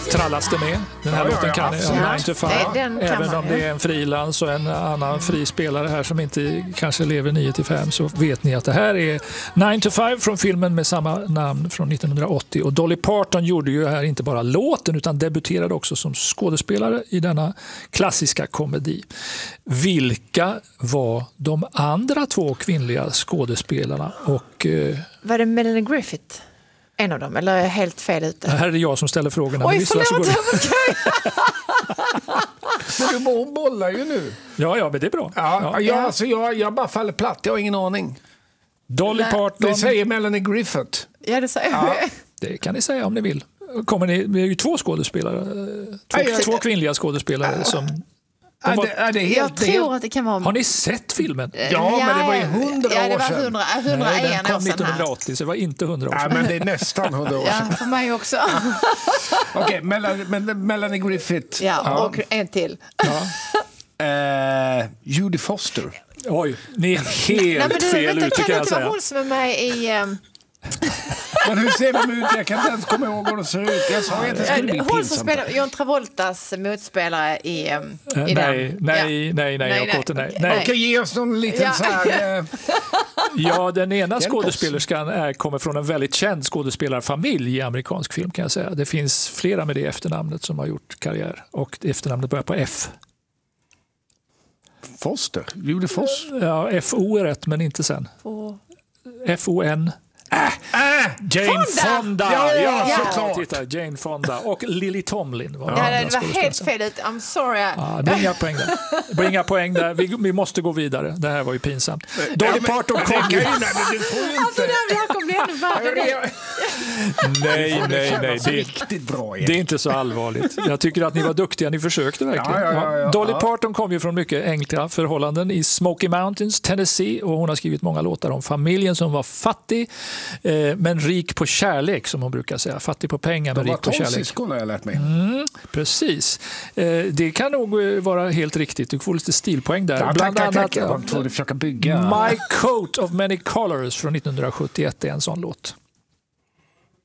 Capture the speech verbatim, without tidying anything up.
trallas det med. Den här Ja, låten ja, kan ja, ja, nine to five. Det- den kan Även man, om ja. det är en frilans och en annan frispelare här som inte kanske lever nio till fem, så vet ni att det här är nine to five från filmen med samma namn från nittonhundraåttio. Och Dolly Parton gjorde ju här inte bara låten utan debuterade också som skådespelare i denna klassiska komedi. Vilka var de andra två kvinnliga skådespelarna? Och eh, Var det Melanie Griffith? En av dem, eller är jag helt fel ute? här är det jag som ställer frågorna. Oj, Visst, förlåt! varsågod. Men du bollar ju nu. Ja, ja, men det är bra. Ja, Ja. Jag, alltså, jag, jag bara faller platt, jag har ingen aning. Dolly Nej. Parton, Det säger Melanie Griffith. Ja, det säger Ja. jag. det kan ni säga om ni vill. Kommer ni, det är ju två skådespelare, två, Nej, jag- två kvinnliga skådespelare som... Ja, var- det, ja, det är Jag helt, det är helt, tror att det kan vara... Har ni sett filmen? ja, men det var ju hundra ja, det år var sedan. hundra, Nej, hundraen den år kom sedan här. nittonhundraåttio, så det var inte hundra år Ja, sedan. men det är nästan hundra år sedan. Ja, för mig också. Okej, Melanie, men- Melanie Griffith. Ja, och en till. Eh, Judy Foster. Oj, ni är helt Nej, men du, fel vänta, ute kan kan det jag inte vara säga. hon som är med i... Um, Men hur ser de ut? Jag kan inte ens komma ihåg hur de ser ut. Jag sa att det skulle bli hon som pinsamt. spelar John Travoltas motspelare i, um, Eh, i nej, den. nej, Ja. nej, nej, Nej, jag nej, kåter nej. okej, nej. Okej, ge oss någon liten Ja. så här... Eh, Ja, den ena Hjälp oss. skådespelerskan är, kommer från en väldigt känd skådespelarfamilj i amerikansk film kan jag säga. Det finns flera med det efternamnet som har gjort karriär och efternamnet börjar på F. Foster? Judy Foster? Ja, F O är rätt men inte sen. Och- F O N. Äh, Jane Fonda! Fonda! Ja, ja, såklart. Titta, Jane Fonda och Lily Tomlin var Ja, den andra det var helt skådespelerskan. fel ut. I'm sorry. Ja, det blir inga poäng där. Det blir inga poäng där. Vi, vi måste gå vidare. Det här var ju pinsamt. Dolly Parton kom ju... Nej, du får ju Alltså, inte... det här kommer bli ännu värre. Nej, nej, nej. Det är Det, riktigt bra. det är inte så allvarligt. Jag tycker att ni var duktiga. Ni försökte verkligen. Ja, ja, ja, ja. Dolly Ja. Parton kom ju från mycket enkla förhållanden i Smoky Mountains, Tennessee. Och hon har skrivit många låtar om familjen som var fattig eh, men rik på kärlek, som hon brukar säga. Fattig på pengar men De var rik på tolv kärlek. syskon har jag lärt mig. Precis. Eh, det kan nog eh, vara helt riktigt. Du får lite stilpoäng där. Ja, tack, Bland tack, tack. annat Jag var tvungen att försöka bygga. My Coat of Many Colors från nittonhundrasjuttioett är en sån låt.